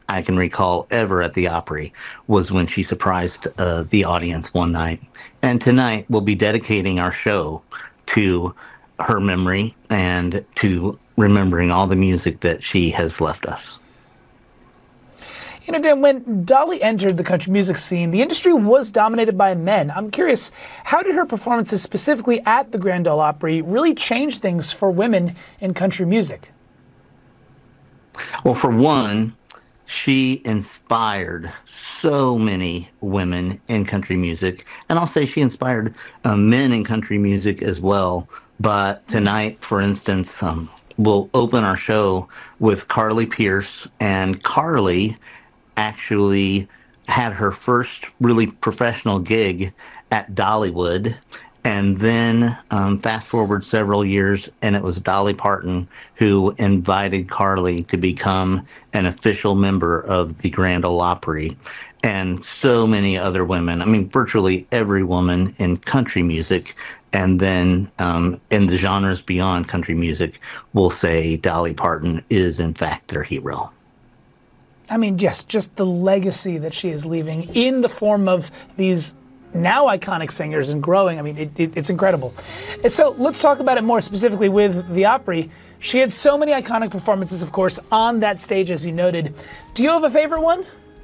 I can recall ever at the Opry was when she surprised the audience one night. And tonight we'll be dedicating our show to her memory and to remembering all the music that she has left us. You know, Dan, when Dolly entered the country music scene, the industry was dominated by men. I'm curious, how did her performances specifically at the Grand Ole Opry really change things for women in country music? Well, for one, she inspired so many women in country music. And I'll say she inspired men in country music as well. But tonight, for instance, we'll open our show with Carly Pearce. And Carly actually had her first really professional gig at Dollywood. And then fast forward several years, and it was Dolly Parton who invited Carly to become an official member of the Grand Ole Opry. And so many other women, I mean, virtually every woman in country music, and then in the genres beyond country music, will say Dolly Parton is, in fact, their hero. I mean, yes, just the legacy that she is leaving in the form of these now iconic singers and growing. I mean, it's incredible. And so let's talk about it more specifically with the Opry. She had so many iconic performances, of course, on that stage, as you noted. Do you have a favorite one?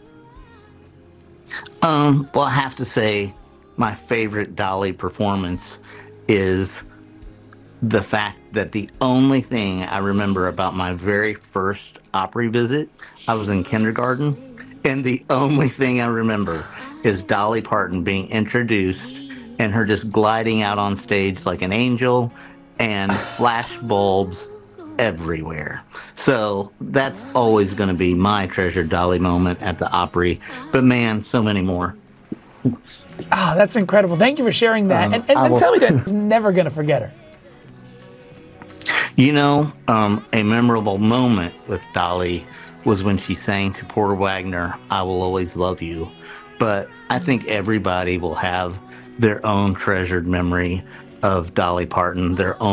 Well, I have to say my favorite Dolly performance is the fact that the only thing I remember about my very first Opry visit, I was in kindergarten, and the only thing I remember is Dolly Parton being introduced and her just gliding out on stage like an angel and flash bulbs everywhere. So that's always going to be my treasured Dolly moment at the Opry. But man, so many more. Ah, that's incredible. Thank you for sharing that. And tell me that is never going to forget her. You know, a memorable moment with Dolly was when she sang to Porter Wagoner, "I Will Always Love You." But I think everybody will have their own treasured memory of Dolly Parton, their own